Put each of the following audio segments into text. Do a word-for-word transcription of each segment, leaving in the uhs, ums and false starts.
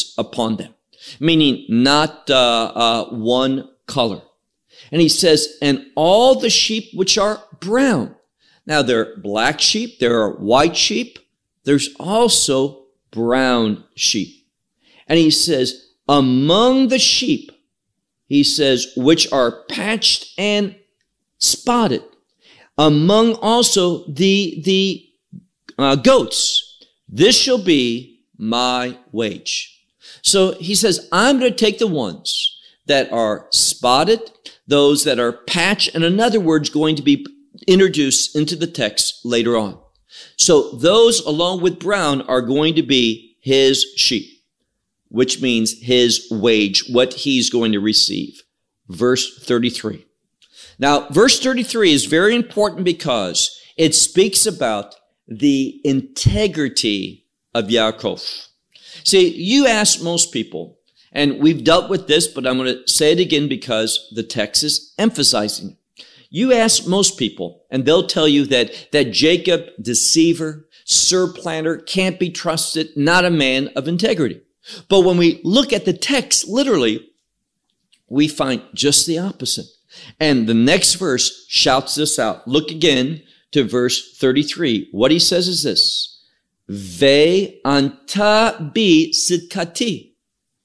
patches upon them, meaning not uh, uh, one color. And he says, and all the sheep which are brown. Now, there are black sheep, there are white sheep, there's also brown sheep. And he says, among the sheep, he says, which are patched and spotted, among also the, the uh, goats, this shall be my wage. So he says, I'm going to take the ones that are spotted, those that are patched, and in other words, going to be introduced into the text later on. So those along with brown are going to be his sheep, which means his wage, what he's going to receive. Verse thirty-three. Now, verse thirty-three is very important because it speaks about the integrity of Yaakov. See, you ask most people, and we've dealt with this, but I'm going to say it again because the text is emphasizing it. You ask most people, and they'll tell you that, that Jacob, deceiver, surplanter, can't be trusted, not a man of integrity. But when we look at the text, literally, we find just the opposite. And the next verse shouts this out. Look again to verse thirty-three. What he says is this: Ve anta bi sidkati,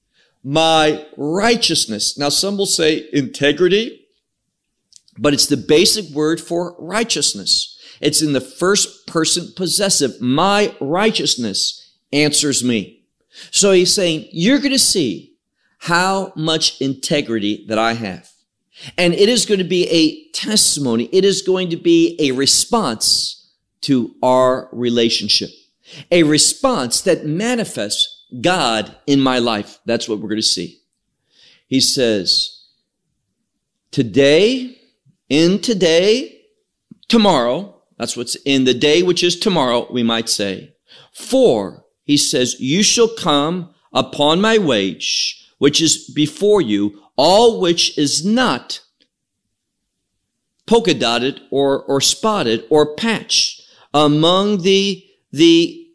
my righteousness. Now, some will say integrity, but it's the basic word for righteousness. It's in the first person possessive. My righteousness answers me. So he's saying, you're going to see how much integrity that I have. And it is going to be a testimony. It is going to be a response to our relationship. A response that manifests God in my life. That's what we're going to see. He says, today, in today, tomorrow, that's what's in the day which is tomorrow, we might say. For, he says, you shall come upon my wage, which is before you, all which is not polka dotted or, or spotted or patched among the, the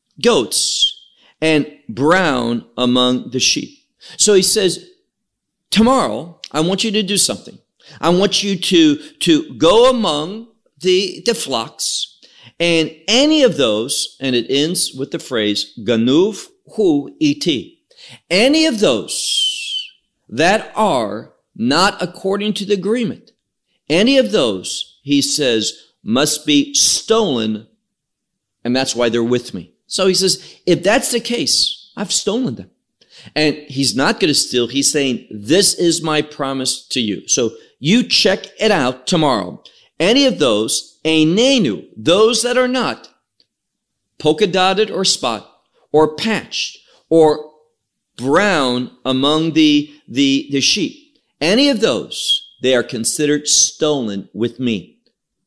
goats and brown among the sheep. So he says, tomorrow, I want you to do something. I want you to, to go among the, the flocks, and any of those, and it ends with the phrase, ganuv hu iti. Any of those that are not according to the agreement, any of those, he says, must be stolen, and that's why they're with me. So he says, if that's the case, I've stolen them. And he's not going to steal. He's saying, this is my promise to you. So you check it out tomorrow. Any of those, einenu, those that are not polka dotted or spot or patched or brown among the, the, the sheep, any of those, they are considered stolen with me.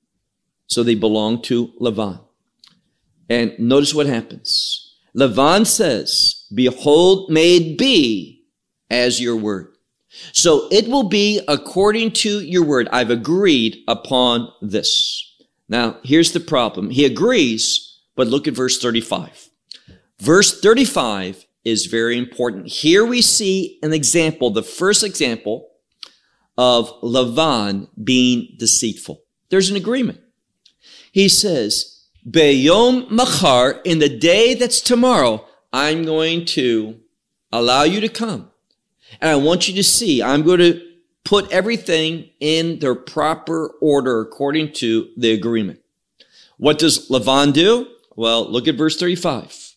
So they belong to Lavan. And notice what happens. Lavan says, behold, may it be as your word. So it will be according to your word. I've agreed upon this. Now, here's the problem. He agrees, but look at verse thirty-five. Verse thirty-five is very important. Here we see an example, the first example of Lavan being deceitful. There's an agreement. He says, Beyom machar, in the day that's tomorrow, I'm going to allow you to come. And I want you to see, I'm going to put everything in their proper order according to the agreement. What does Lavan do? Well, look at verse thirty-five.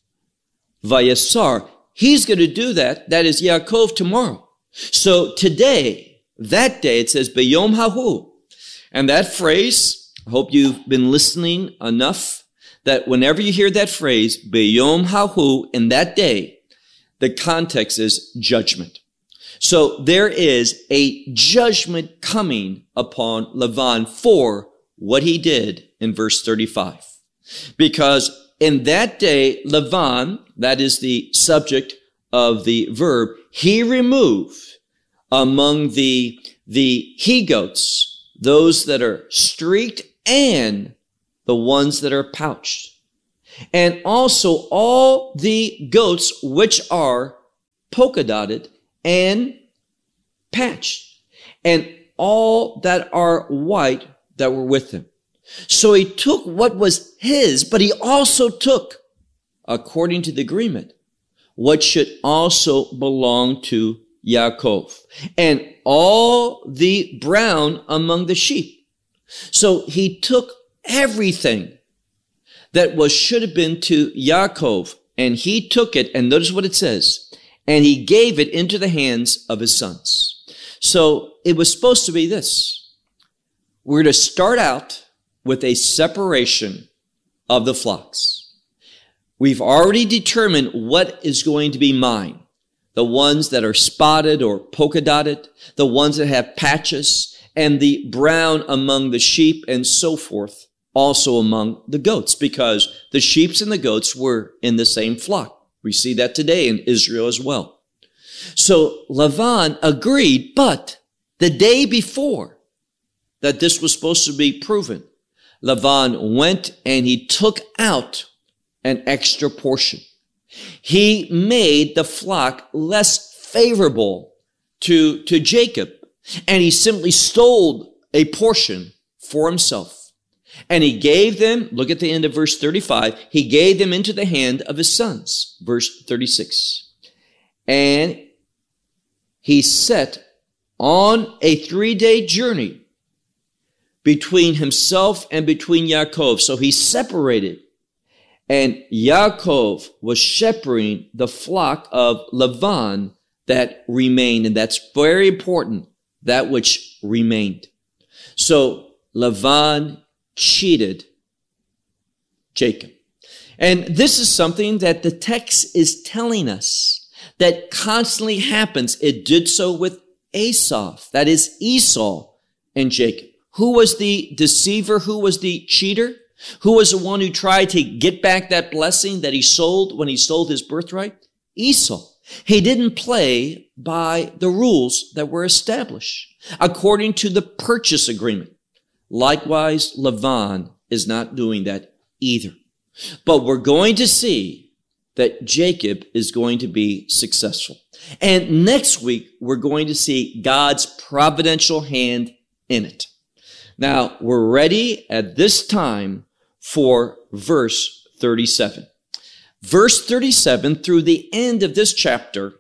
Vayasar, he's going to do that. That is Yaakov tomorrow. So today, that day, it says, Beyom hahu. And that phrase, I hope you've been listening enough that whenever you hear that phrase, Beyom hahu, in that day, the context is judgment. So there is a judgment coming upon Lavan for what he did in verse thirty-five. Because in that day, Lavan, that is the subject of the verb, he removed among the, the he-goats, those that are streaked and the ones that are pouched. And also all the goats which are polka dotted, and patched, and all that are white that were with him. So he took what was his, but he also took, according to the agreement, what should also belong to Yaakov, and all the brown among the sheep. So he took everything that was should have been to Yaakov, and he took it, and notice what it says, and he gave it into the hands of his sons. So it was supposed to be this. We're to start out with a separation of the flocks. We've already determined what is going to be mine. The ones that are spotted or polka dotted, the ones that have patches, and the brown among the sheep, and so forth, also among the goats, because the sheep and the goats were in the same flock. We see that today in Israel as well. So Lavan agreed, but the day before that this was supposed to be proven, Lavan went and he took out an extra portion. He made the flock less favorable to, to Jacob, and he simply stole a portion for himself. And he gave them, look at the end of verse thirty-five, he gave them into the hand of his sons. Verse thirty-six. And he set on a three-day journey between himself and between Yaakov. So he separated. And Yaakov was shepherding the flock of Lavan that remained. And that's very important, that which remained. So Lavan cheated Jacob. And this is something that the text is telling us that constantly happens. It did so with Esau, that is Esau and Jacob. Who was the deceiver? Who was the cheater? Who was the one who tried to get back that blessing that he sold when he sold his birthright? Esau. He didn't play by the rules that were established according to the purchase agreement. Likewise, Lavan is not doing that either. But we're going to see that Jacob is going to be successful. And next week, we're going to see God's providential hand in it. Now, we're ready at this time for verse thirty-seven. Verse thirty-seven through the end of this chapter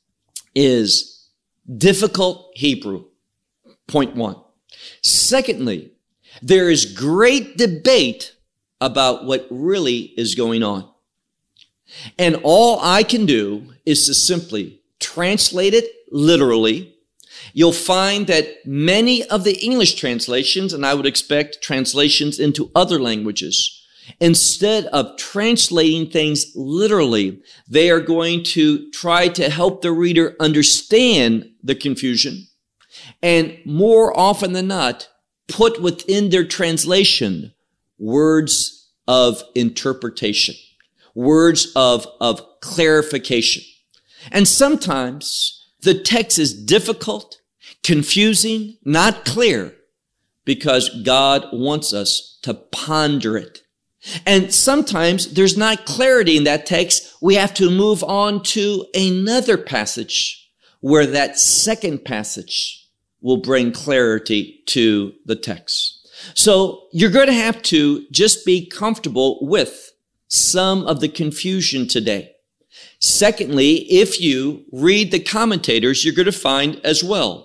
is difficult Hebrew, point one. Secondly, there is great debate about what really is going on. And all I can do is to simply translate it literally. You'll find that many of the English translations, and I would expect translations into other languages, instead of translating things literally, they are going to try to help the reader understand the confusion, and more often than not, put within their translation words of interpretation, words of, of clarification. And sometimes the text is difficult, confusing, not clear, because God wants us to ponder it. And sometimes there's not clarity in that text. We have to move on to another passage where that second passage will bring clarity to the text. So you're going to have to just be comfortable with some of the confusion today. Secondly, if you read the commentators, you're going to find as well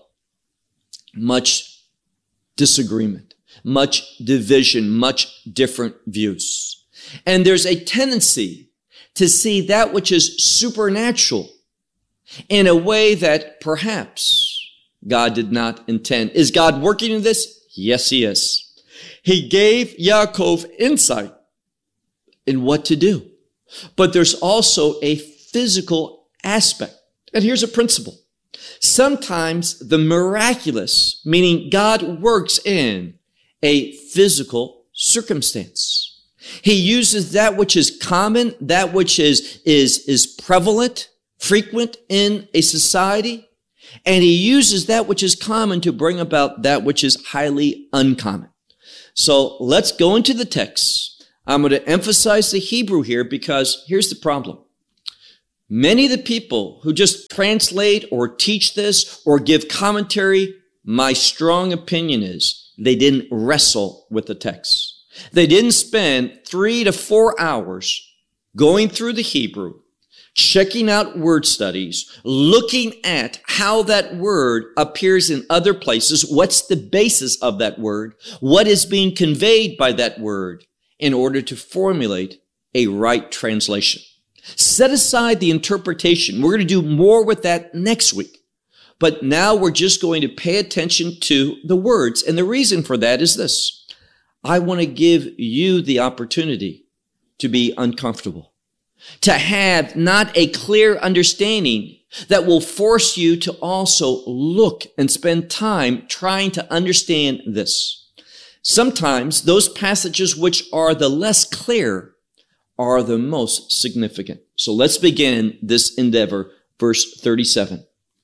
much disagreement, much division, much different views. And there's a tendency to see that which is supernatural in a way that perhaps God did not intend. Is God working in this? Yes, he is. He gave Yaakov insight in what to do. But there's also a physical aspect. And here's a principle. Sometimes the miraculous, meaning God works in a physical circumstance. He uses that which is common, that which is, is, is prevalent, frequent in a society, and he uses that which is common to bring about that which is highly uncommon. So let's go into the text. I'm going to emphasize the Hebrew here because here's the problem. Many of the people who just translate or teach this or give commentary, my strong opinion is they didn't wrestle with the text. They didn't spend three to four hours going through the Hebrew, checking out word studies, looking at how that word appears in other places. What's the basis of that word? What is being conveyed by that word in order to formulate a right translation? Set aside the interpretation. We're going to do more with that next week. But now we're just going to pay attention to the words. And the reason for that is this. I want to give you the opportunity to be uncomfortable, to have not a clear understanding that will force you to also look and spend time trying to understand this. Sometimes those passages which are the less clear are the most significant. So let's begin this endeavor. Verse thirty-seven.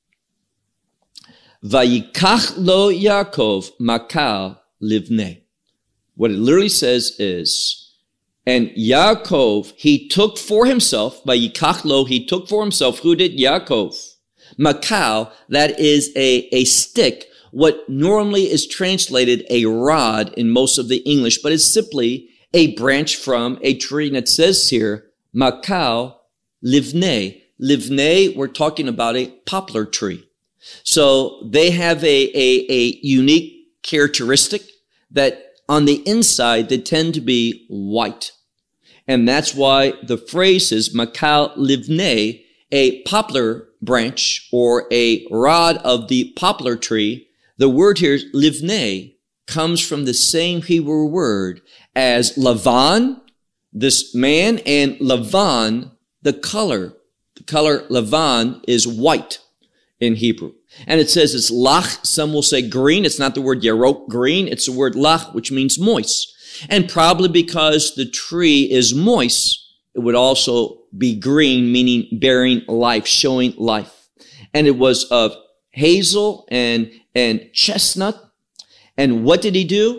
Vayikach lo Yaakov makal livnei. What it literally says is, and Yaakov, he took for himself, Vayikach lo, he took for himself, who did? Yaakov. Makal, that is a, a stick, what normally is translated a rod in most of the English, but it's simply a branch from a tree. And it says here, Makal livnei. Livnei, we're talking about a poplar tree. So they have a, a, a unique characteristic that on the inside, they tend to be white. And that's why the phrase is Makal livnei, a poplar branch or a rod of the poplar tree. The word here, livnei, comes from the same Hebrew word as Lavan, this man, and Lavan, the color. The color Lavan is white in Hebrew. And it says it's lach. Some will say green. It's not the word yarok, green. It's the word lach, which means moist. And probably because the tree is moist, it would also be green, meaning bearing life, showing life. And it was of hazel and, and chestnut. And what did he do?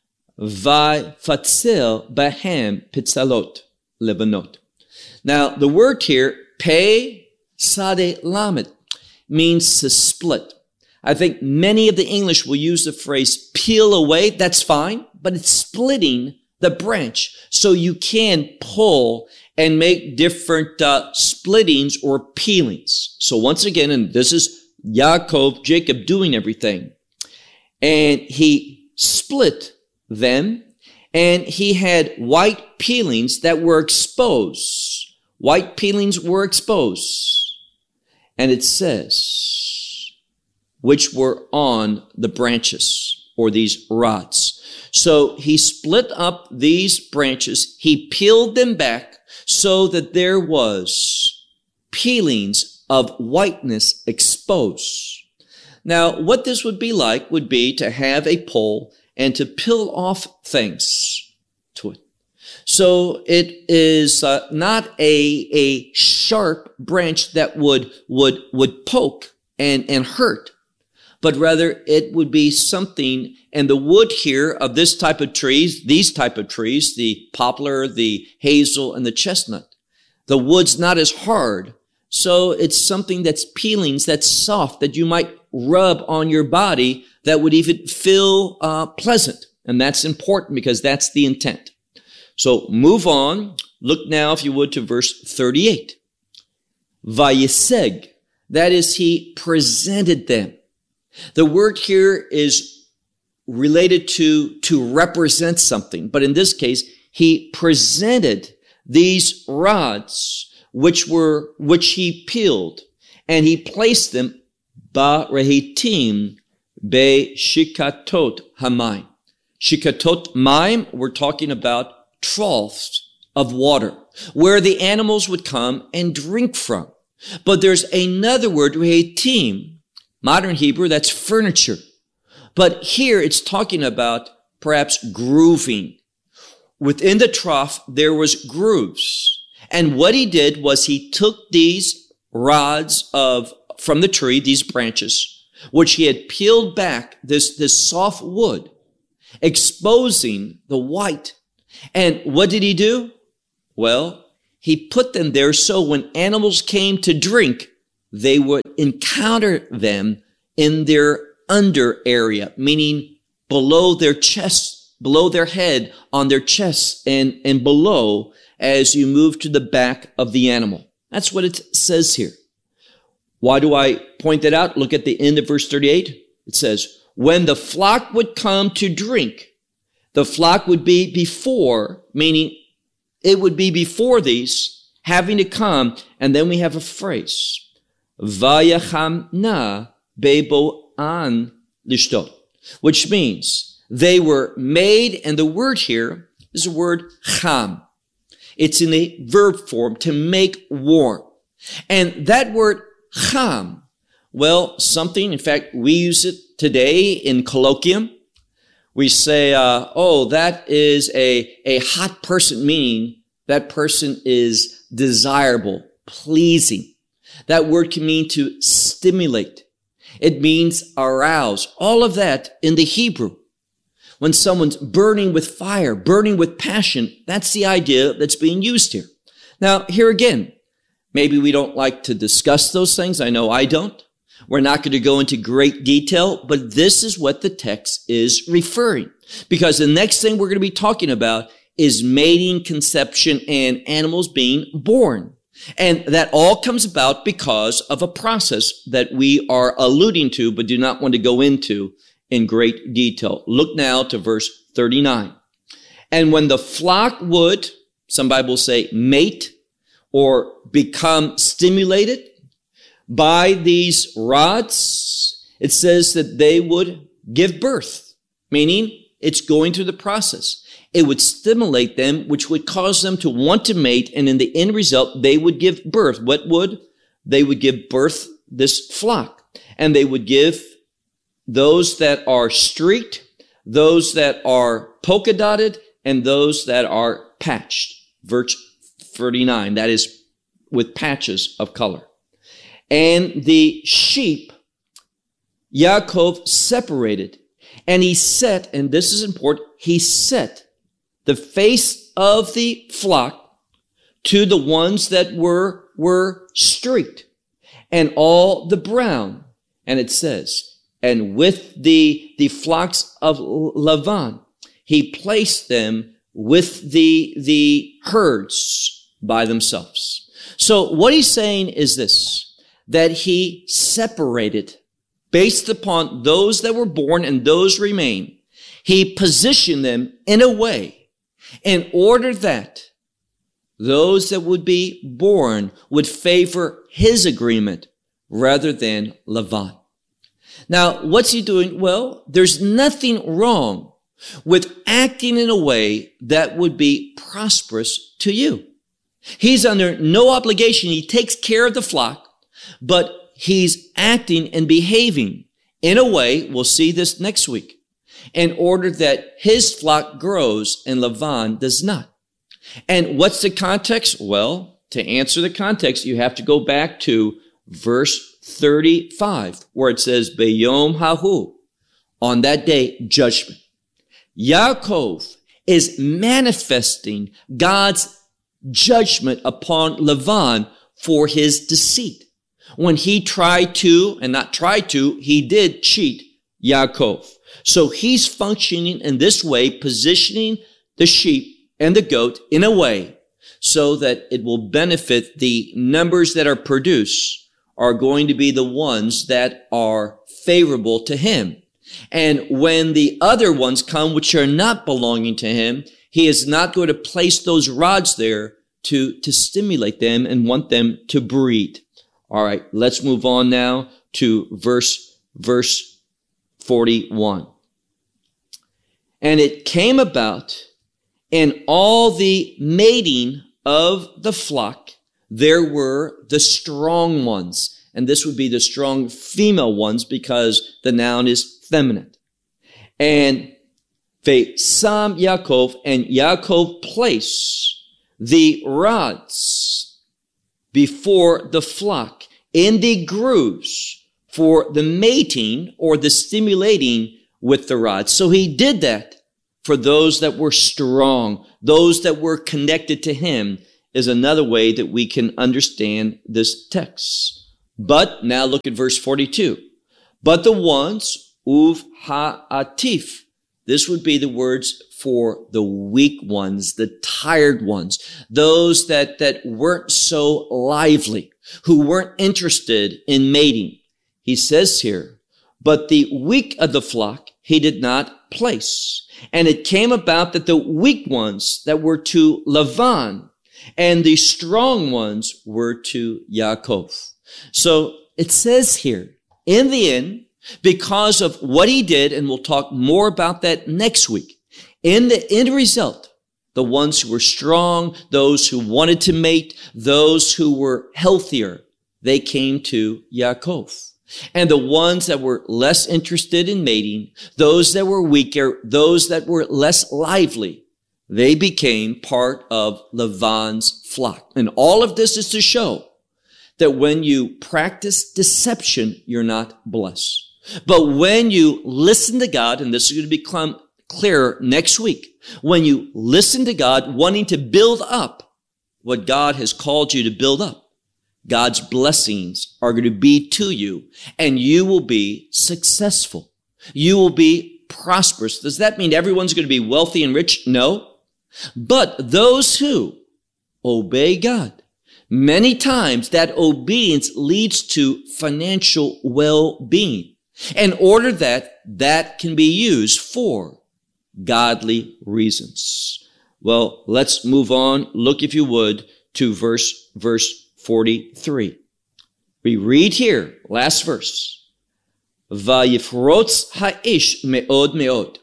Vayfatzel bahem pitzalot levanot. Now, the word here, pe sade lamed, means to split. I think many of the English will use the phrase peel away. That's fine, but it's splitting the branch so you can pull and make different uh, splittings or peelings. So once again, and this is Yaakov, Jacob doing everything. And he split them, and he had white peelings that were exposed. White peelings were exposed. And it says, which were on the branches or these rods. So he split up these branches. He peeled them back so that there was peelings of whiteness exposed. Now, what this would be like would be to have a pole and to peel off things to it. So it is uh, not a, a sharp branch that would, would, would poke and, and hurt, but rather it would be something, and the wood here of this type of trees, these type of trees, the poplar, the hazel, and the chestnut, the wood's not as hard. So it's something that's peelings, that's soft, that you might rub on your body that would even feel uh, pleasant. And that's important because that's the intent. So move on. Look now, if you would, to verse thirty-eight. Vayiseg. That is, he presented them. The word here is related to, to represent something. But in this case, he presented these rods, which were, which he peeled, and he placed them ba rehitim be shikatot hamayim. Shikatot maim, we're talking about troughs of water where the animals would come and drink from. But there's another word, rehitim, modern Hebrew, that's furniture. But here it's talking about perhaps grooving. Within the trough, there was grooves. And what he did was he took these rods of, from the tree, these branches, which he had peeled back, this, this soft wood, exposing the white. And what did he do? Well, he put them there so when animals came to drink, they would encounter them in their under area, meaning below their chest, below their head, on their chests, and, and below as you move to the back of the animal. That's what it says here. Why do I point that out? Look at the end of verse thirty-eight. It says, when the flock would come to drink, the flock would be before, meaning it would be before these, having to come, and then we have a phrase, Vayachamna bebo an lishtot, which means they were made, and the word here is the word cham. It's in a verb form, to make warm. And that word cham, well, something, in fact, we use it today in colloquium. We say, uh, oh, that is a, a hot person, meaning that person is desirable, pleasing. That word can mean to stimulate. It means arouse. All of that in the Hebrew. When someone's burning with fire, burning with passion, that's the idea that's being used here. Now, here again, maybe we don't like to discuss those things. I know I don't. We're not going to go into great detail, but this is what the text is referring. Because the next thing we're going to be talking about is mating, conception, and animals being born. And that all comes about because of a process that we are alluding to, but do not want to go into in great detail. Look now to verse thirty-nine. And when the flock would, some Bibles say, mate or become stimulated by these rods, it says that they would give birth, meaning it's going through the process. It would stimulate them, which would cause them to want to mate, and in the end result, they would give birth. What would? They would give birth this flock, and they would give those that are streaked, those that are polka dotted, and those that are patched. Verse thirty-nine, that is with patches of color. And the sheep, Yaakov separated, and he set, and this is important, he set the face of the flock to the ones that were, were streaked, and all the brown. And it says, and with the, the flocks of Lavan, he placed them with the, the herds by themselves. So what he's saying is this, that he separated based upon those that were born and those remain. He positioned them in a way in order that those that would be born would favor his agreement rather than Lavan. Now, what's he doing? Well, there's nothing wrong with acting in a way that would be prosperous to you. He's under no obligation. He takes care of the flock, but he's acting and behaving in a way, we'll see this next week, in order that his flock grows and Lavan does not. And what's the context? Well, to answer the context, you have to go back to verse thirty-five, where it says, Beyom Hahu, on that day, judgment. Yaakov is manifesting God's judgment upon Lavan for his deceit. When he tried to, and not tried to, he did cheat Yaakov. So he's functioning in this way, positioning the sheep and the goat in a way so that it will benefit the numbers that are produced are going to be the ones that are favorable to him. And when the other ones come, which are not belonging to him, he is not going to place those rods there to, to stimulate them and want them to breed. All right, let's move on now to verse, verse forty-one. And it came about in all the mating of the flock, there were the strong ones. And this would be the strong female ones because the noun is feminine. And Ve'sam Yaakov, and Yaakov placed the rods before the flock in the grooves for the mating or the stimulating with the rods. So he did that for those that were strong, those that were connected to him is another way that we can understand this text. But now look at verse forty-two. But the ones, uv ha'atif, this would be the words for the weak ones, the tired ones, those that, that weren't so lively, who weren't interested in mating. He says here, but the weak of the flock he did not place. And it came about that the weak ones that were to Lavan and the strong ones were to Yaakov. So it says here, in the end, because of what he did, and we'll talk more about that next week, in the end result, the ones who were strong, those who wanted to mate, those who were healthier, they came to Yaakov. And the ones that were less interested in mating, those that were weaker, those that were less lively, they became part of Lavan's flock. And all of this is to show that when you practice deception, you're not blessed. But when you listen to God, and this is going to become clearer next week, when you listen to God, wanting to build up what God has called you to build up, God's blessings are going to be to you, and you will be successful. You will be prosperous. Does that mean everyone's going to be wealthy and rich? No. But those who obey God, many times that obedience leads to financial well-being, in order that that can be used for godly reasons. Well, let's move on. Look, if you would, to verse, verse forty-three. We read here, last verse. Vayifrotz ha'ish me'od me'od.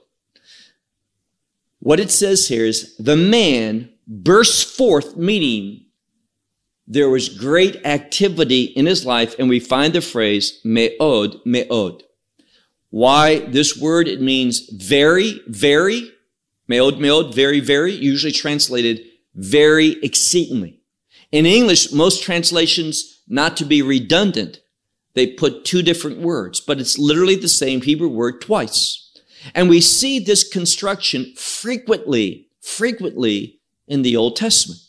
What it says here is, the man burst forth, meaning there was great activity in his life, and we find the phrase me'od me'od. Why this word? It means very, very, me'od me'od, very, very, usually translated very exceedingly. In English, most translations, not to be redundant, they put two different words, but it's literally the same Hebrew word twice. And we see this construction frequently, frequently in the Old Testament.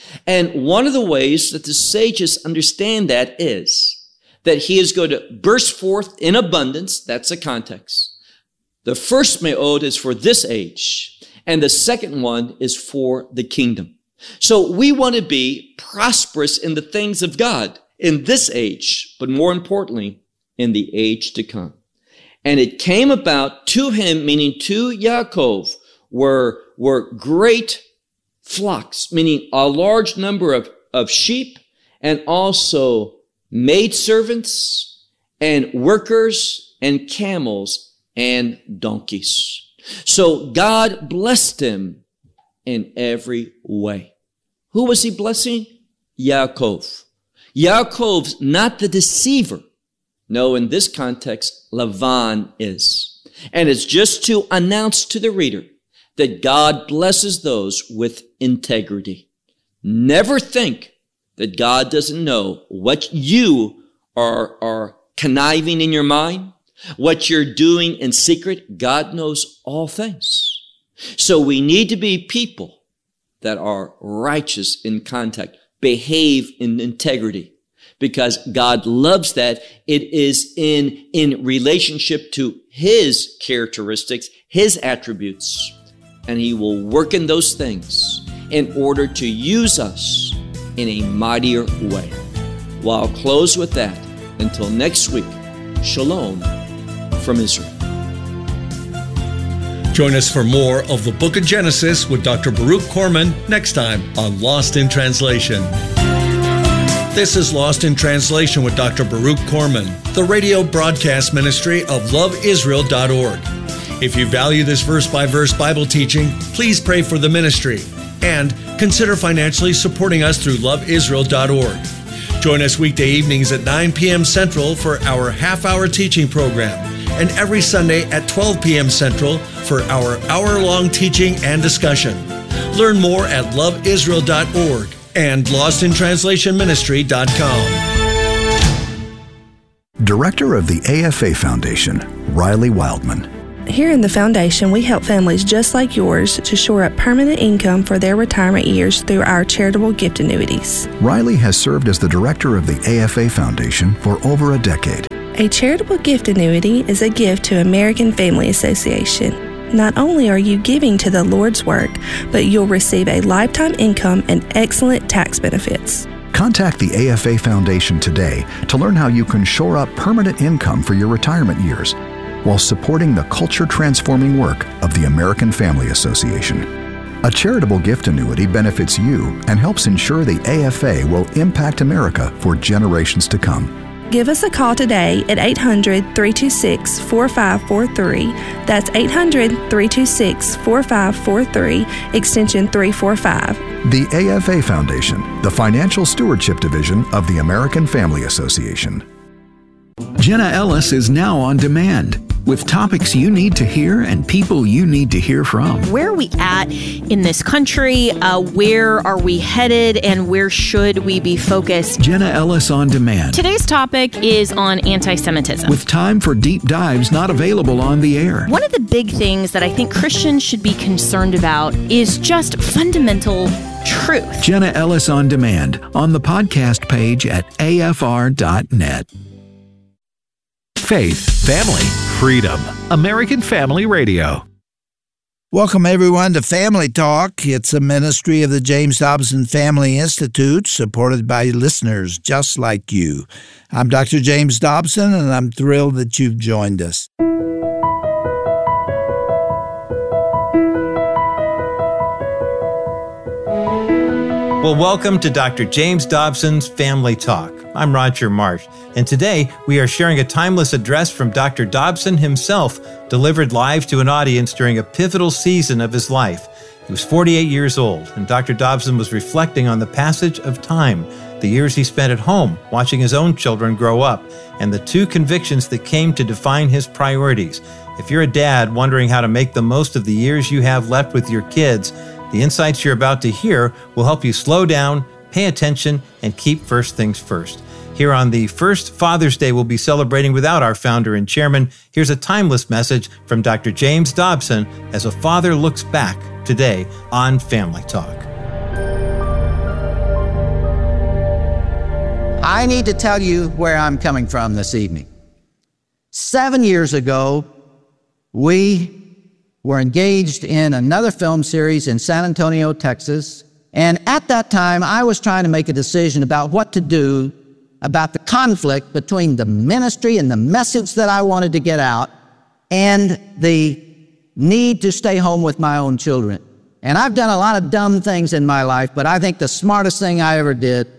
And one of the ways that the sages understand that is that he is going to burst forth in abundance. That's the context. The first me'od is for this age, and the second one is for the kingdom. So we want to be prosperous in the things of God in this age, but more importantly, in the age to come. And it came about to him, meaning to Yaakov, were, were great flocks, meaning a large number of, of sheep, and also maidservants and workers and camels and donkeys. So God blessed him in every way. Who was he blessing? Yaakov. Yaakov's not the deceiver. No, in this context, Lavan is. And it's just to announce to the reader that God blesses those with integrity. Never think that God doesn't know what you are, are conniving in your mind, what you're doing in secret. God knows all things. So we need to be people that are righteous in contact, behave in integrity, because God loves that. It is in, in relationship to his characteristics, his attributes, and he will work in those things in order to use us in a mightier way. Well, I'll close with that. Until next week, shalom from Israel. Join us for more of the Book of Genesis with Doctor Baruch Korman next time on Lost in Translation. This is Lost in Translation with Doctor Baruch Korman, the radio broadcast ministry of love israel dot org. If you value this verse-by-verse Bible teaching, please pray for the ministry and consider financially supporting us through love israel dot org. Join us weekday evenings at nine p.m. Central for our half-hour teaching program, and every Sunday at twelve p.m. Central for our hour-long teaching and discussion. Learn more at love israel dot org and lost in translation ministry dot com. Director of the A F A Foundation, Riley Wildman, Here in the Foundation, we help families just like yours to shore up permanent income for their retirement years through our charitable gift annuities. Riley has served as the director of the A F A Foundation for over a decade. A charitable gift annuity is a gift to American Family Association. Not only are you giving to the Lord's work, but you'll receive a lifetime income and excellent tax benefits. Contact the A F A Foundation today to learn how you can shore up permanent income for your retirement years while supporting the culture-transforming work of the American Family Association. A charitable gift annuity benefits you and helps ensure the A F A will impact America for generations to come. Give us a call today at eight hundred, three two six, four five four three. That's eight hundred, three two six, four five four three, extension three four five. The A F A Foundation, the Financial Stewardship Division of the American Family Association. Jenna Ellis is now on demand with topics you need to hear and people you need to hear from. Where are we at in this country? Uh, where are we headed? And where should we be focused? Jenna Ellis on demand. Today's topic is on anti-Semitism. With time for deep dives not available on the air. One of the big things that I think Christians should be concerned about is just fundamental truth. Jenna Ellis on demand on the podcast page at A F R dot net. Faith, family, freedom. American Family Radio. Welcome, everyone, to Family Talk. It's a ministry of the James Dobson Family Institute, supported by listeners just like you. I'm Doctor James Dobson, and I'm thrilled that you've joined us. Well, welcome to Doctor James Dobson's Family Talk. I'm Roger Marsh, and today we are sharing a timeless address from Doctor Dobson himself, delivered live to an audience during a pivotal season of his life. He was forty-eight years old, and Doctor Dobson was reflecting on the passage of time, the years he spent at home, watching his own children grow up, and the two convictions that came to define his priorities. If you're a dad wondering how to make the most of the years you have left with your kids, the insights you're about to hear will help you slow down, pay attention, and keep first things first. Here on the first Father's Day we'll be celebrating without our founder and chairman, here's a timeless message from Doctor James Dobson as a father looks back today on Family Talk. I need to tell you where I'm coming from this evening. Seven years ago, we were engaged in another film series in San Antonio, Texas. And at that time, I was trying to make a decision about what to do about the conflict between the ministry and the message that I wanted to get out and the need to stay home with my own children. And I've done a lot of dumb things in my life, but I think the smartest thing I ever did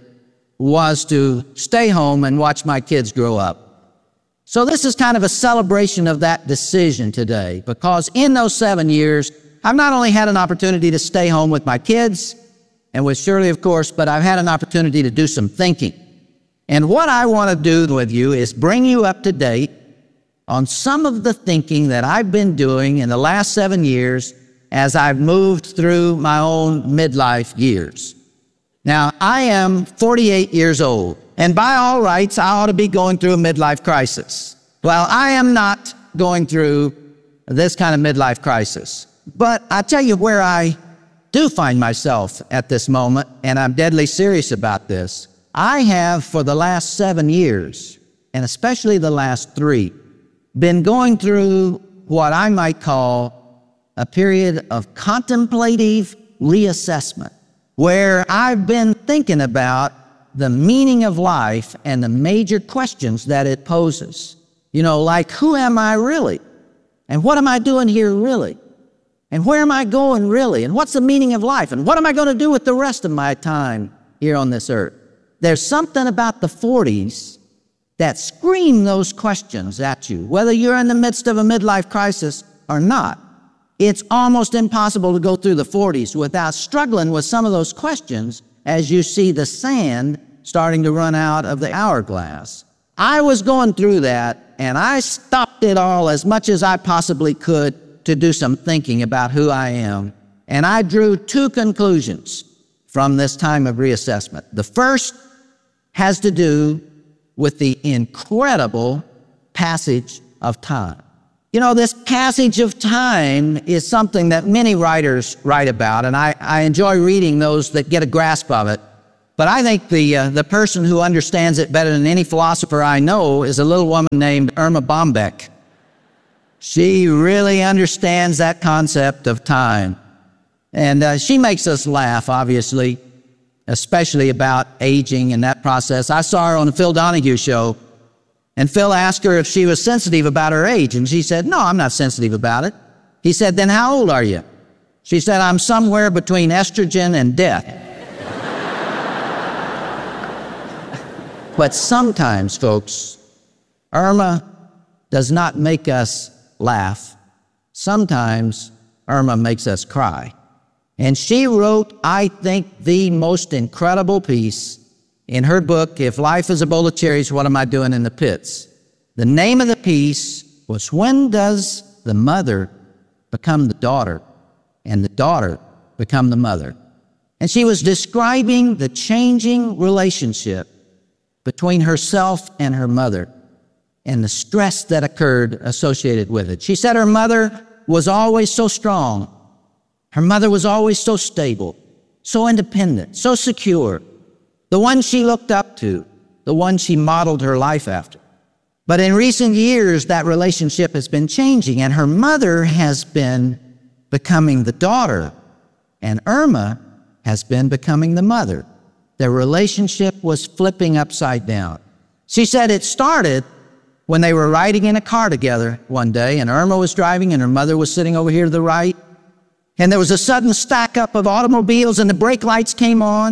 was to stay home and watch my kids grow up. So this is kind of a celebration of that decision today, because in those seven years, I've not only had an opportunity to stay home with my kids, and with Shirley, of course, but I've had an opportunity to do some thinking. And what I want to do with you is bring you up to date on some of the thinking that I've been doing in the last seven years as I've moved through my own midlife years. Now, I am forty-eight years old, and by all rights, I ought to be going through a midlife crisis. Well, I am not going through this kind of midlife crisis. But I tell you where I do find myself at this moment, and I'm deadly serious about this. I have, for the last seven years, and especially the last three, been going through what I might call a period of contemplative reassessment, where I've been thinking about the meaning of life and the major questions that it poses. You know, like, who am I really? And what am I doing here really? And where am I going really? And what's the meaning of life? And what am I going to do with the rest of my time here on this earth? There's something about the forties that scream those questions at you, whether you're in the midst of a midlife crisis or not. It's almost impossible to go through the forties without struggling with some of those questions as you see the sand starting to run out of the hourglass. I was going through that, and I stopped it all as much as I possibly could to do some thinking about who I am. And I drew two conclusions from this time of reassessment. The first has to do with the incredible passage of time. You know, this passage of time is something that many writers write about, and I, I enjoy reading those that get a grasp of it. But I think the, uh, the person who understands it better than any philosopher I know is a little woman named Erma Bombeck. She really understands that concept of time. And uh, she makes us laugh, obviously, especially about aging and that process. I saw her on the Phil Donahue show, and Phil asked her if she was sensitive about her age, and she said, no, I'm not sensitive about it. He said, then how old are you? She said, I'm somewhere between estrogen and death. But sometimes, folks, Irma does not make us laugh. Sometimes Irma makes us cry. And she wrote, I think, the most incredible piece in her book, If Life is a Bowl of Cherries, What Am I Doing in the Pits? The name of the piece was, When Does the Mother Become the Daughter, and the Daughter Become the Mother? And she was describing the changing relationship between herself and her mother and the stress that occurred associated with it. She said her mother was always so strong. Her mother was always so stable, so independent, so secure, the one she looked up to, the one she modeled her life after. But in recent years, that relationship has been changing, and her mother has been becoming the daughter, and Irma has been becoming the mother. Their relationship was flipping upside down. She said it started when they were riding in a car together one day, and Irma was driving and her mother was sitting over here to the right, and there was a sudden stack up of automobiles and the brake lights came on,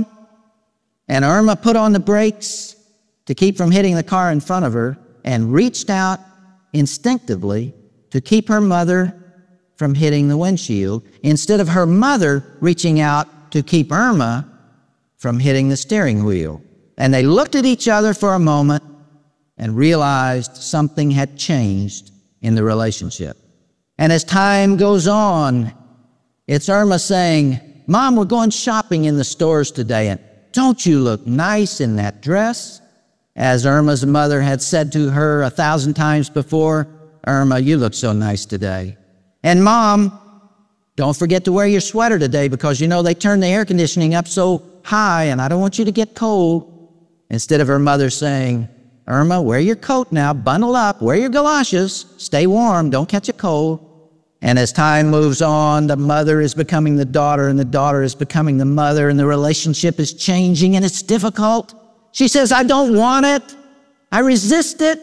and Irma put on the brakes to keep from hitting the car in front of her and reached out instinctively to keep her mother from hitting the windshield, instead of her mother reaching out to keep Irma from hitting the steering wheel. And they looked at each other for a moment and realized something had changed in the relationship. And as time goes on, it's Irma saying, Mom, we're going shopping in the stores today, and don't you look nice in that dress? As Irma's mother had said to her a thousand times before, Irma, you look so nice today. And Mom, don't forget to wear your sweater today, because you know they turn the air conditioning up so high and I don't want you to get cold. Instead of her mother saying, Irma, wear your coat now, bundle up, wear your galoshes, stay warm, don't catch a cold. And as time moves on, the mother is becoming the daughter and the daughter is becoming the mother, and the relationship is changing and it's difficult. She says, I don't want it. I resist it.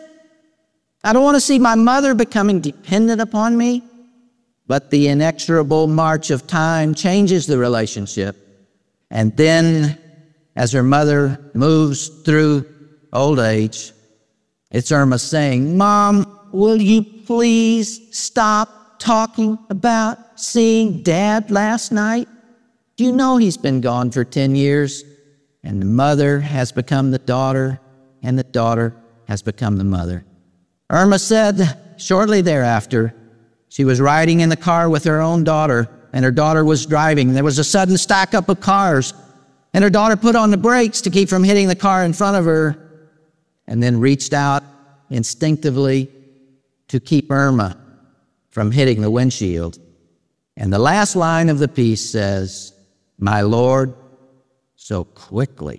I don't want to see my mother becoming dependent upon me. But the inexorable march of time changes the relationship. And then, as her mother moves through old age, it's Irma saying, Mom, will you please stop talking about seeing Dad last night? Do you know he's been gone for ten years? And the mother has become the daughter, and the daughter has become the mother. Irma said shortly thereafter, she was riding in the car with her own daughter, and her daughter was driving. There was a sudden stack up of cars, and her daughter put on the brakes to keep from hitting the car in front of her, and then reached out instinctively to keep Irma from hitting the windshield. And the last line of the piece says, My Lord, so quickly,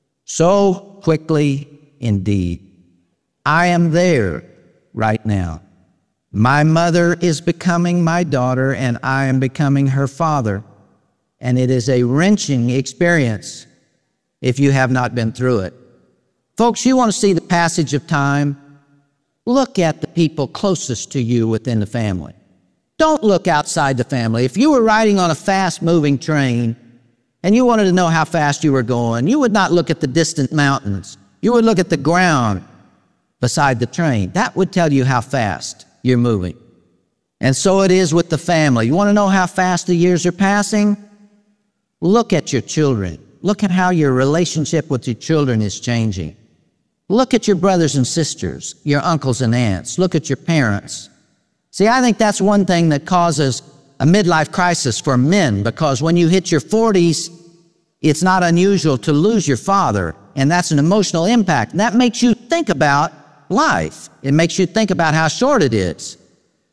so quickly indeed. I am there right now. My mother is becoming my daughter, and I am becoming her father. And it is a wrenching experience if you have not been through it. Folks, you want to see the passage of time? Look at the people closest to you within the family. Don't look outside the family. If you were riding on a fast-moving train and you wanted to know how fast you were going, you would not look at the distant mountains. You would look at the ground beside the train. That would tell you how fast you're moving. And so it is with the family. You want to know how fast the years are passing? Look at your children. Look at how your relationship with your children is changing. Look at your brothers and sisters, your uncles and aunts. Look at your parents. See, I think that's one thing that causes a midlife crisis for men, because when you hit your forties, it's not unusual to lose your father, and that's an emotional impact. And that makes you think about life. It makes you think about how short it is.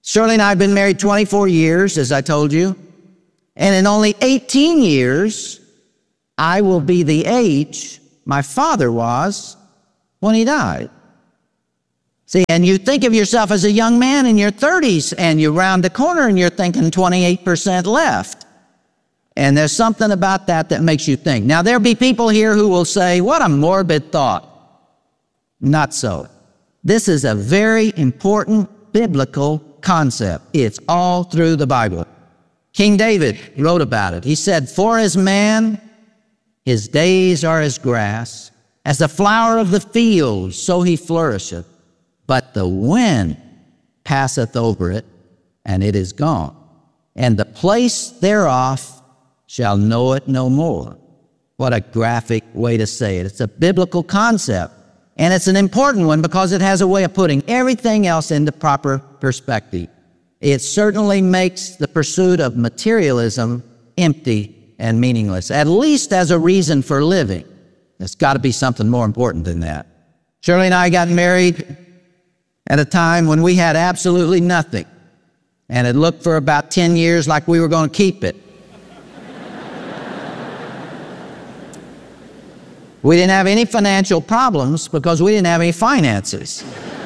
Shirley and I have been married twenty-four years, as I told you. And in only eighteen years, I will be the age my father was when he died. See, and you think of yourself as a young man in your thirties, and you round the corner and you're thinking twenty-eight percent left. And there's something about that that makes you think. Now, there'll be people here who will say, what a morbid thought. Not so. This is a very important biblical concept. It's all through the Bible. King David wrote about it. He said, for as man, his days are as grass, as the flower of the field, so he flourisheth. But the wind passeth over it, and it is gone. And the place thereof shall know it no more. What a graphic way to say it. It's a biblical concept. And it's an important one because it has a way of putting everything else into proper perspective. It certainly makes the pursuit of materialism empty and meaningless, at least as a reason for living. There's got to be something more important than that. Shirley and I got married at a time when we had absolutely nothing, and it looked for about ten years like we were going to keep it. We didn't have any financial problems because we didn't have any finances.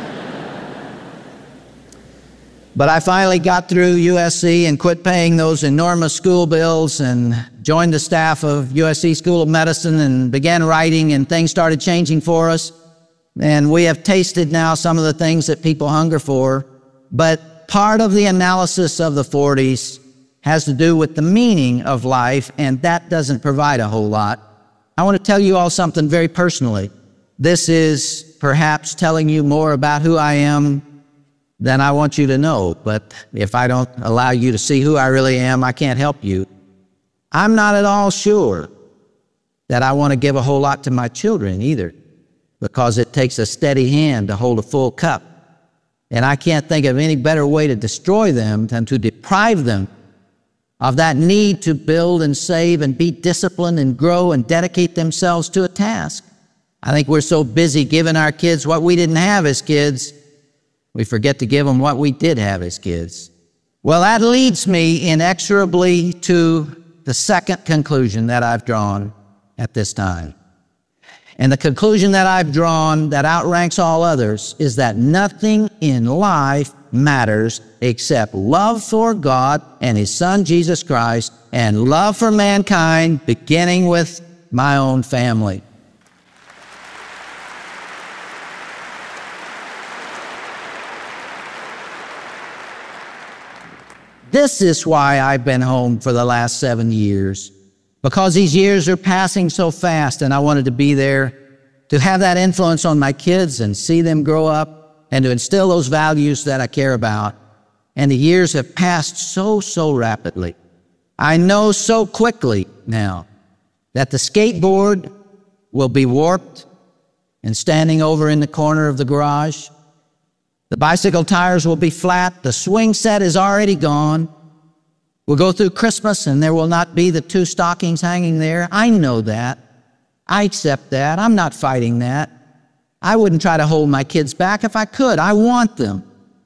But I finally got through U S C and quit paying those enormous school bills and joined the staff of U S C School of Medicine and began writing, and things started changing for us. And we have tasted now some of the things that people hunger for. But part of the analysis of the forties has to do with the meaning of life, and that doesn't provide a whole lot. I want to tell you all something very personally. This is perhaps telling you more about who I am than I want you to know, but if I don't allow you to see who I really am, I can't help you. I'm not at all sure that I want to give a whole lot to my children either, because it takes a steady hand to hold a full cup. And I can't think of any better way to destroy them than to deprive them of that need to build and save and be disciplined and grow and dedicate themselves to a task. I think we're so busy giving our kids what we didn't have as kids, we forget to give them what we did have as kids. Well, that leads me inexorably to the second conclusion that I've drawn at this time. And the conclusion that I've drawn that outranks all others is that nothing in life matters except love for God and His Son, Jesus Christ, and love for mankind, beginning with my own family. This is why I've been home for the last seven years, because these years are passing so fast, and I wanted to be there to have that influence on my kids and see them grow up and to instill those values that I care about. And the years have passed so, so rapidly. I know so quickly now that the skateboard will be warped and standing over in the corner of the garage. The bicycle tires will be flat. The swing set is already gone. We'll go through Christmas and there will not be the two stockings hanging there. I know that. I accept that. I'm not fighting that. I wouldn't try to hold my kids back if I could. I want them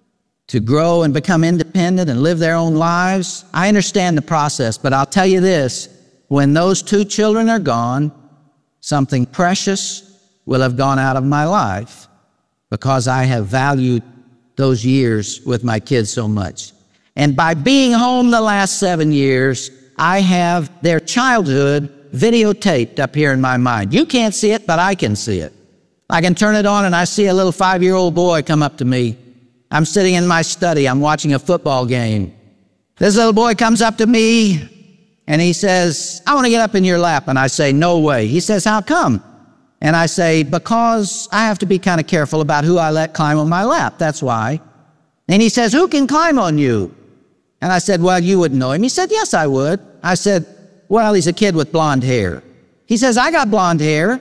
to grow and become independent and live their own lives. I understand the process, but I'll tell you this, when those two children are gone, something precious will have gone out of my life because I have valued those years with my kids so much. And by being home the last seven years, I have their childhood videotaped up here in my mind. You can't see it, but I can see it. I can turn it on and I see a little five-year-old boy come up to me. I'm sitting in my study. I'm watching a football game. This little boy comes up to me and he says, I want to get up in your lap. And I say, no way. He says, how come? And I say, because I have to be kind of careful about who I let climb on my lap. That's why. And he says, who can climb on you? And I said, well, you wouldn't know him. He said, yes, I would. I said, well, he's a kid with blonde hair. He says, I got blonde hair.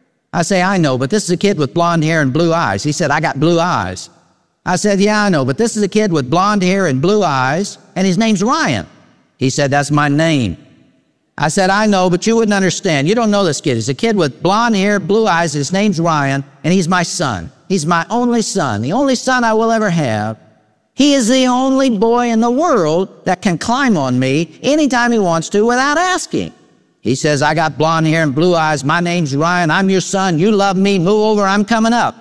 I say, I know, but this is a kid with blonde hair and blue eyes. He said, I got blue eyes. I said, yeah, I know, but this is a kid with blonde hair and blue eyes, and his name's Ryan. He said, that's my name. I said, I know, but you wouldn't understand. You don't know this kid. He's a kid with blonde hair, blue eyes. His name's Ryan, and he's my son. He's my only son, the only son I will ever have. He is the only boy in the world that can climb on me anytime he wants to without asking. He says, I got blonde hair and blue eyes. My name's Ryan. I'm your son. You love me. Move over. I'm coming up.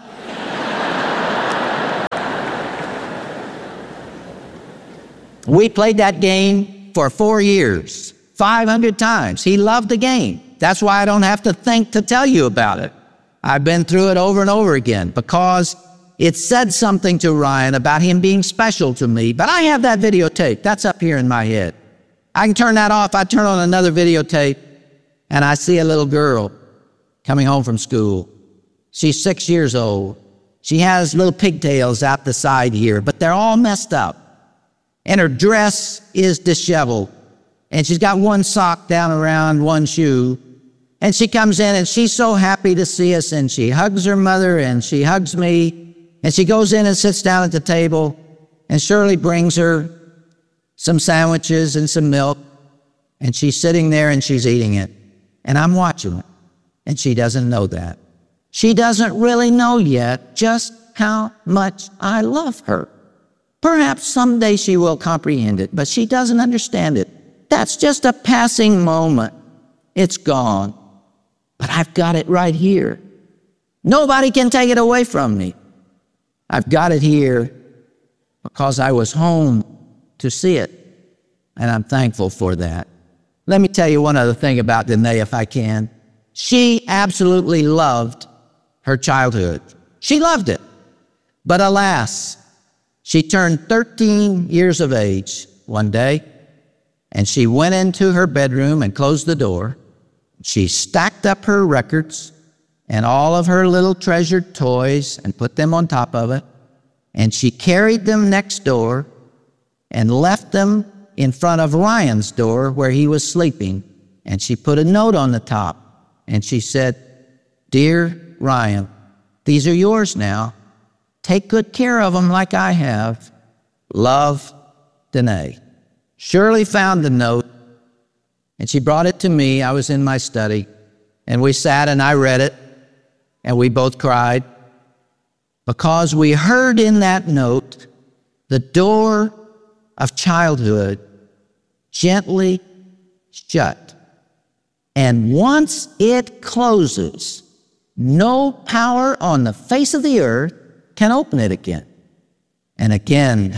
We played that game for four years, five hundred times. He loved the game. That's why I don't have to think to tell you about it. I've been through it over and over again because it said something to Ryan about him being special to me. But I have that videotape. That's up here in my head. I can turn that off. I turn on another videotape, and I see a little girl coming home from school. She's six years old. She has little pigtails out the side here, but they're all messed up. And her dress is disheveled. And she's got one sock down around one shoe. And she comes in, and she's so happy to see us, and she hugs her mother, and she hugs me. And she goes in and sits down at the table, and Shirley brings her some sandwiches and some milk. And she's sitting there, and she's eating it. And I'm watching it. And she doesn't know that. She doesn't really know yet just how much I love her. Perhaps someday she will comprehend it, but she doesn't understand it. That's just a passing moment. It's gone. But I've got it right here. Nobody can take it away from me. I've got it here because I was home to see it, and I'm thankful for that. Let me tell you one other thing about Danae, if I can. She absolutely loved her childhood. She loved it. But alas, she turned thirteen years of age one day, and she went into her bedroom and closed the door. She stacked up her records and all of her little treasured toys and put them on top of it, and she carried them next door and left them in front of Ryan's door where he was sleeping, and she put a note on the top, and she said, Dear Ryan, these are yours now. Take good care of them like I have. Love, Danae. Shirley found the note, and she brought it to me. I was in my study, and we sat and I read it, and we both cried because we heard in that note the door of childhood gently shut. And once it closes, no power on the face of the earth can open it again. And again,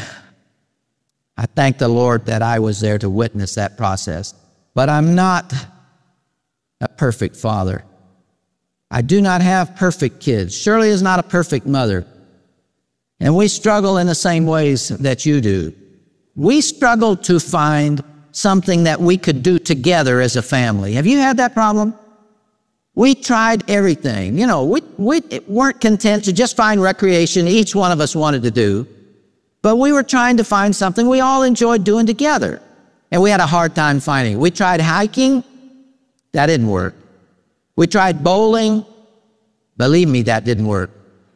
I thank the Lord that I was there to witness that process. But I'm not a perfect father. I do not have perfect kids. Shirley is not a perfect mother. And we struggle in the same ways that you do. We struggle to find something that we could do together as a family. Have you had that problem? We tried everything. You know, we, we weren't content to just find recreation each one of us wanted to do, but we were trying to find something we all enjoyed doing together, and we had a hard time finding it. We tried hiking. That didn't work. We tried bowling. Believe me, that didn't work.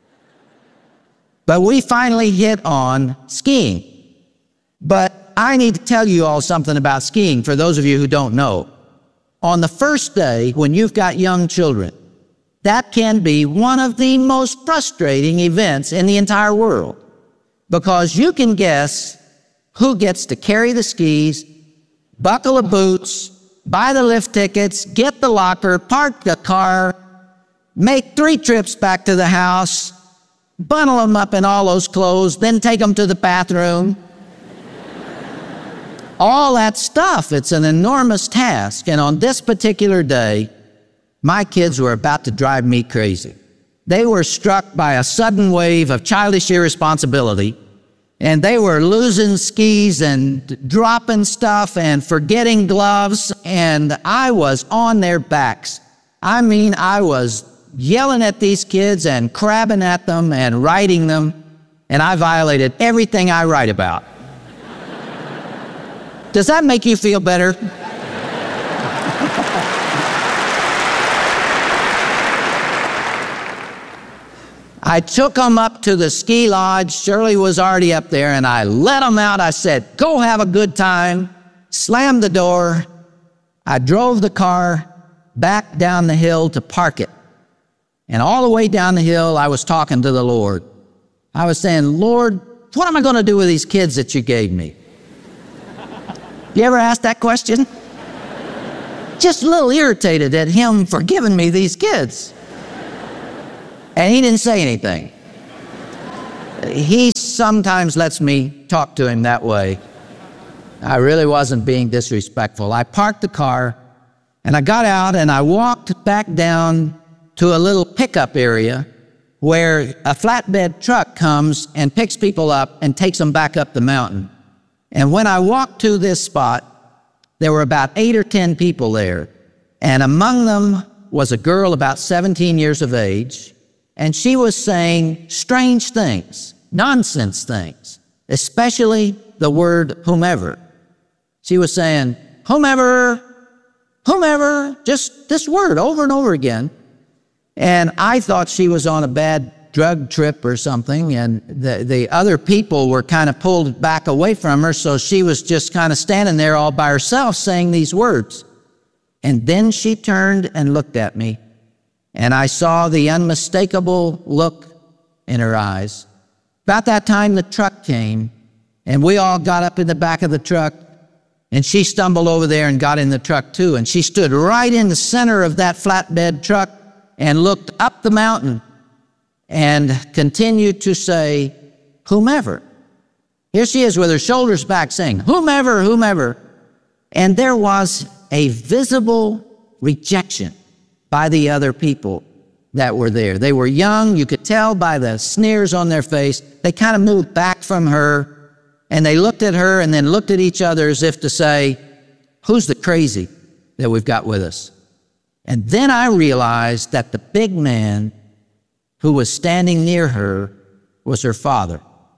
But we finally hit on skiing. But I need to tell you all something about skiing for those of you who don't know. On the first day, when you've got young children, that can be one of the most frustrating events in the entire world, because you can guess who gets to carry the skis, buckle the boots, buy the lift tickets, get the locker, park the car, make three trips back to the house, bundle them up in all those clothes, then take them to the bathroom. All that stuff, it's an enormous task. And on this particular day, my kids were about to drive me crazy. They were struck by a sudden wave of childish irresponsibility, and they were losing skis and dropping stuff and forgetting gloves, and I was on their backs. I mean, I was yelling at these kids and crabbing at them and writing them, and I violated everything I write about. Does that make you feel better? I took them up to the ski lodge. Shirley was already up there, and I let them out. I said, go have a good time. Slammed the door. I drove the car back down the hill to park it. And all the way down the hill, I was talking to the Lord. I was saying, Lord, what am I going to do with these kids that you gave me? You ever ask that question? Just a little irritated at him for giving me these kids. And he didn't say anything. He sometimes lets me talk to him that way. I really wasn't being disrespectful. I parked the car, and I got out, and I walked back down to a little pickup area where a flatbed truck comes and picks people up and takes them back up the mountain. And when I walked to this spot, there were about eight or ten people there. And among them was a girl about seventeen years of age, and she was saying strange things, nonsense things, especially the word whomever. She was saying, whomever, whomever, just this word over and over again. And I thought she was on a bad drug trip or something, and the, the other people were kind of pulled back away from her, so she was just kind of standing there all by herself saying these words. And then she turned and looked at me, and I saw the unmistakable look in her eyes. About that time, the truck came, and we all got up in the back of the truck, and she stumbled over there and got in the truck too, and she stood right in the center of that flatbed truck and looked up the mountain and continued to say, whomever. Here she is with her shoulders back saying, whomever, whomever. And there was a visible rejection by the other people that were there. They were young. You could tell by the sneers on their face. They kind of moved back from her, and they looked at her and then looked at each other as if to say, who's the crazy that we've got with us? And then I realized that the big man who was standing near her was her father.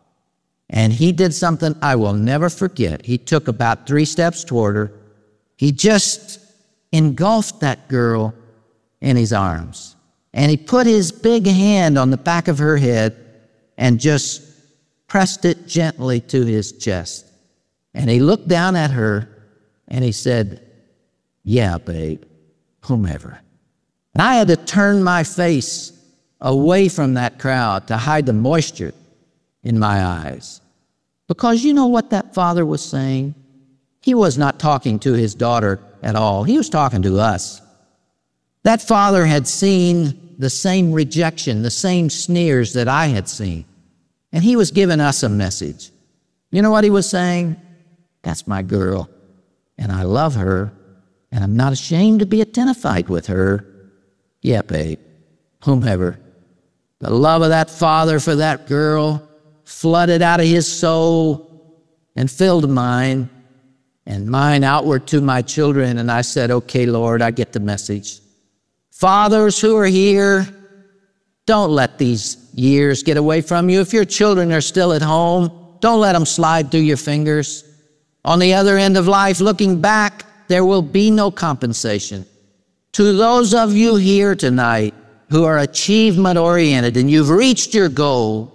And he did something I will never forget. He took about three steps toward her. He just engulfed that girl in his arms. And he put his big hand on the back of her head and just pressed it gently to his chest. And he looked down at her and he said, yeah, babe, whomever. And I had to turn my face away from that crowd to hide the moisture in my eyes. Because you know what that father was saying? He was not talking to his daughter at all. He was talking to us. That father had seen the same rejection, the same sneers that I had seen. And he was giving us a message. You know what he was saying? That's my girl, and I love her, and I'm not ashamed to be identified with her. Yeah, babe, whomever. The love of that father for that girl flooded out of his soul and filled mine, and mine outward to my children. And I said, okay, Lord, I get the message. Fathers who are here, don't let these years get away from you. If your children are still at home, don't let them slide through your fingers. On the other end of life, looking back, there will be no compensation. To those of you here tonight who are achievement-oriented and you've reached your goal,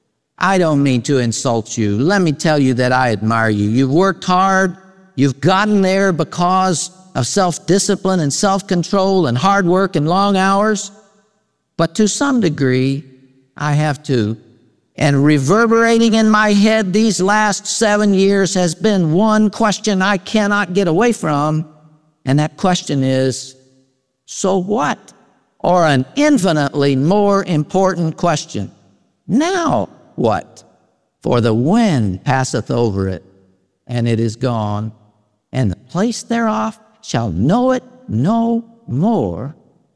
I don't mean to insult you. Let me tell you that I admire you. You've worked hard. You've gotten there because of self-discipline and self-control and hard work and long hours. But to some degree, I have too. And reverberating in my head these last seven years has been one question I cannot get away from. And that question is, so what? Or an infinitely more important question, now what? For the wind passeth over it, and it is gone, and the place thereof shall know it no more.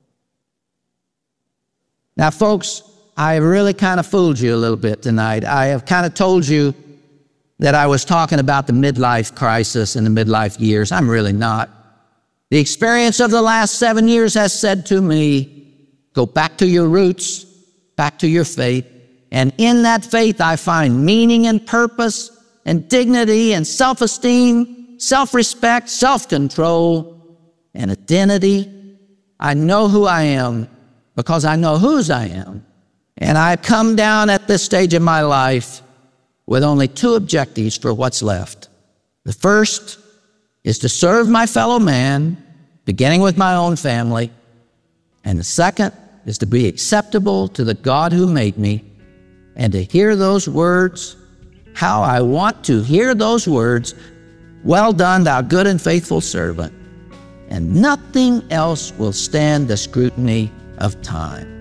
Now, folks, I really kind of fooled you a little bit tonight. I have kind of told you that I was talking about the midlife crisis and the midlife years. I'm really not. The experience of the last seven years has said to me, go back to your roots, back to your faith, and in that faith I find meaning and purpose and dignity and self-esteem, self-respect, self-control, and identity. I know who I am because I know whose I am. And I've come down at this stage of my life with only two objectives for what's left. The first is to serve my fellow man, beginning with my own family. And the second is to be acceptable to the God who made me and to hear those words, How I want to hear those words, "Well done, thou good and faithful servant," and nothing else will stand the scrutiny of time.